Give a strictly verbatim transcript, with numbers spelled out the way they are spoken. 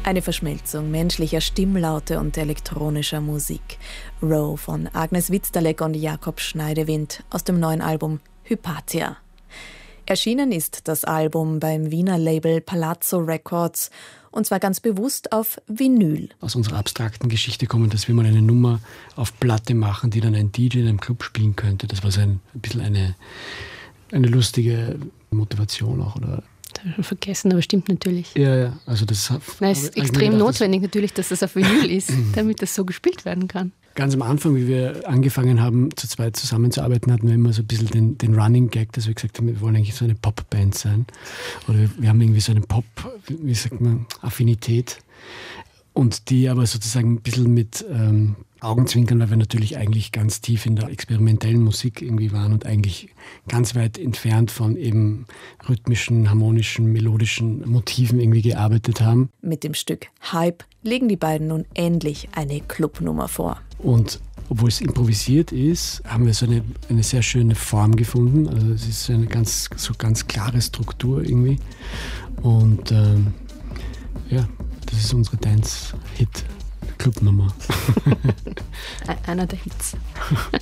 Eine Verschmelzung menschlicher Stimmlaute und elektronischer Musik. Row von Agnes Witzterleck und Jakob Schneidewind aus dem neuen Album Hypatia. Erschienen ist das Album beim Wiener Label Palazzo Records und zwar ganz bewusst auf Vinyl. Aus unserer abstrakten Geschichte kommen, dass wir mal eine Nummer auf Platte machen, die dann ein D J in einem Club spielen könnte. Das war so ein, ein bisschen eine, eine lustige Motivation auch, oder? Das habe ich schon vergessen, aber stimmt natürlich. Ja, ja. Also das Na, es ist extrem gedacht, notwendig natürlich, dass das auf Vinyl ist, damit das so gespielt werden kann. Ganz am Anfang, wie wir angefangen haben, zu zweit zusammenzuarbeiten, hatten wir immer so ein bisschen den, den Running Gag, dass wir gesagt haben, wir wollen eigentlich so eine Popband sein. Oder wir, wir haben irgendwie so eine Pop, wie sagt man, Affinität. Und die aber sozusagen ein bisschen mit ähm, Augenzwinkern, weil wir natürlich eigentlich ganz tief in der experimentellen Musik irgendwie waren und eigentlich ganz weit entfernt von eben rhythmischen, harmonischen, melodischen Motiven irgendwie gearbeitet haben. Mit dem Stück Hype legen die beiden nun endlich eine Clubnummer vor. Und obwohl es improvisiert ist, haben wir so eine, eine sehr schöne Form gefunden. Also es ist eine ganz, so ganz klare Struktur irgendwie. Und ähm, ja, das ist unsere Dance-Hit-Clubnummer. Einer der Hits.